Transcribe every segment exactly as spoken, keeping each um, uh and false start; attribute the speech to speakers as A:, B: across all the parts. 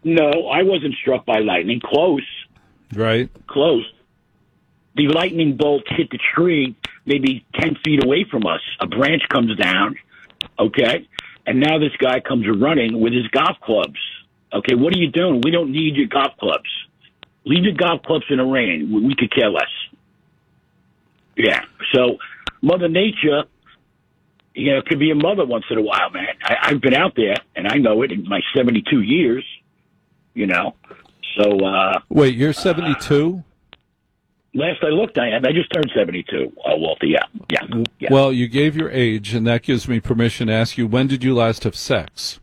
A: No, I wasn't struck by lightning. Close.
B: Right.
A: Close. The lightning bolt hit the tree maybe ten feet away from us. A branch comes down, okay? And now this guy comes running with his golf clubs. Okay, what are you doing? We don't need your golf clubs. Leave your golf clubs in the rain. We, we could care less. Yeah. So Mother Nature, you know, could be a mother once in a while, man. I, I've been out there, and I know it in my seventy-two years, you know. So, uh...
B: Wait, you're seventy-two?
A: Uh, last I looked, I am. I just turned seventy-two, uh, Walter, yeah. yeah. Yeah.
B: Well, you gave your age, and that gives me permission to ask you, when did you last have sex?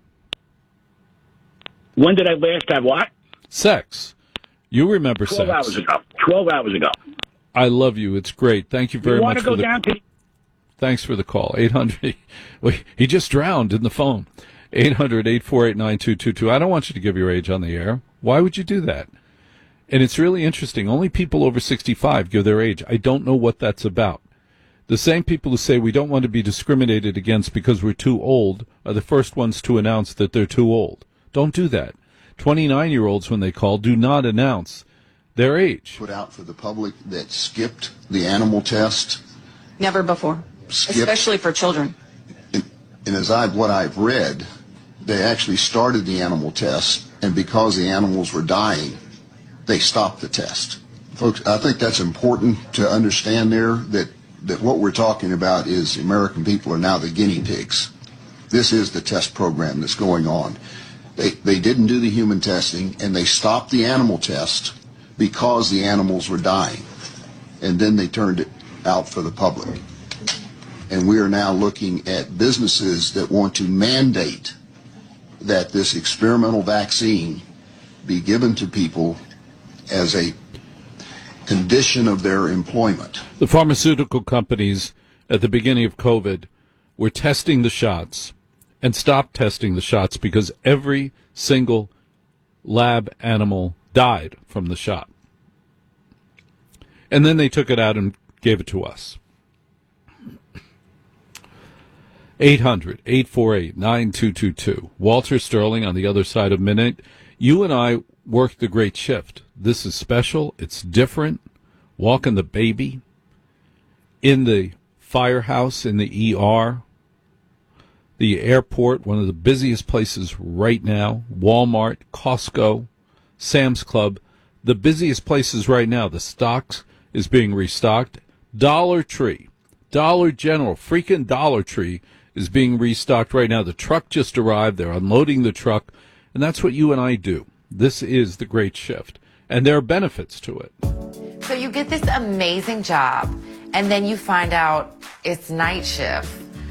A: When did I last have what?
B: Sex. You remember
A: Twelve
B: sex.
A: hours ago. Twelve hours ago.
B: I love you. It's great. Thank you very
A: you
B: much
A: want to go
B: for the
A: down to...
B: Thanks for the call. eight hundred Wait, he just drowned in the phone. eight hundred, eight four eight, nine two two two. I don't want you to give your age on the air. Why would you do that? And it's really interesting. Only people over sixty-five give their age. I don't know what that's about. The same people who say we don't want to be discriminated against because we're too old are the first ones to announce that they're too old. Don't do that. twenty-nine-year-olds, when they call, do not announce their age.
C: Put out for the public that skipped the animal test.
D: Never before,
C: Skipped.
D: Especially for children.
C: And, and as I've what I've read, they actually started the animal test, and because the animals were dying, they stopped the test. Folks, I think that's important to understand there, that, that what we're talking about is American people are now the guinea pigs. This is the test program that's going on. They, they didn't do the human testing, and they stopped the animal test because the animals were dying. And then they turned it out for the public. And we are now looking at businesses that want to mandate that this experimental vaccine be given to people as a condition of their employment.
B: The pharmaceutical companies at the beginning of COVID were testing the shots and stopped testing the shots because every single lab animal died from the shot. And then they took it out and gave it to us. eight hundred, eight four eight, nine two two two. Walter Sterling on the other side of midnight. You and I work the great shift. This is special. It's different. Walking the baby in the firehouse, in the E R, the airport, one of the busiest places right now, Walmart, Costco, Sam's Club, the busiest places right now. The stocks is being restocked. Dollar Tree, Dollar General, freaking Dollar Tree is being restocked right now. The truck just arrived. They're unloading the truck, and that's what you and I do. This is the great shift, and there are benefits to it.
E: So you get this amazing job, and then you find out it's night shift.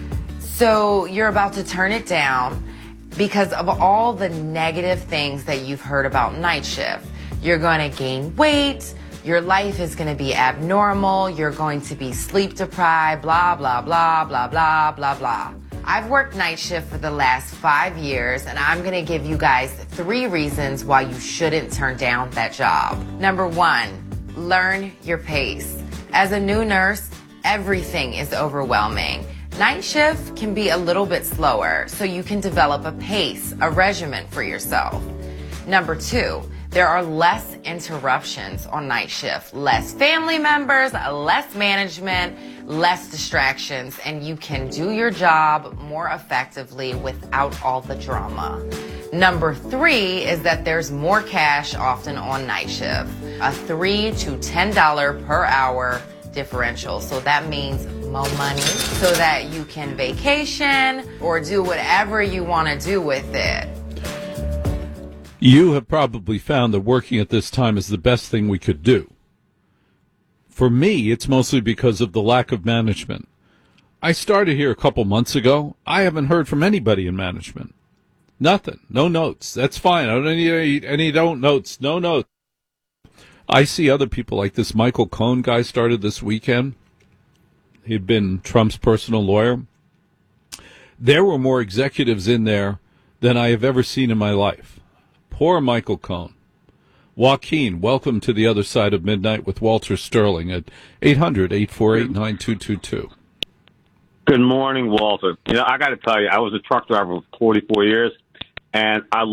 E: So you're about to turn it down because of all the negative things that you've heard about night shift. You're going to gain weight. Your life is going to be abnormal. You're going to be sleep deprived, blah, blah, blah, blah, blah, blah, blah. I've worked night shift for the last five years, and I'm going to give you guys three reasons why you shouldn't turn down that job. Number one, learn your pace. As a new nurse, everything is overwhelming. Night shift can be a little bit slower, so you can develop a pace, a regimen for yourself. Number two, there are less interruptions on night shift, less family members, less management, less distractions, and you can do your job more effectively without all the drama. Number three is that there's more cash often on night shift, a three to ten dollars per hour differential. So that means more money so that you can vacation or do whatever you want to do with it.
B: You have probably found that working at this time is the best thing we could do. For me, it's mostly because of the lack of management. I started here a couple months ago. I haven't heard from anybody in management. Nothing. No notes. That's fine. I don't need any, any don't notes. No notes. I see other people like this Michael Cohen guy started this weekend. He'd been Trump's personal lawyer. There were more executives in there than I have ever seen in my life. Poor Michael Cohen. Joaquin, welcome to the other side of midnight with Walter Sterling at eight hundred, eight four eight, nine two two two.
F: Good morning, Walter. You know, I got to tell you, I was a truck driver for forty-four years, and I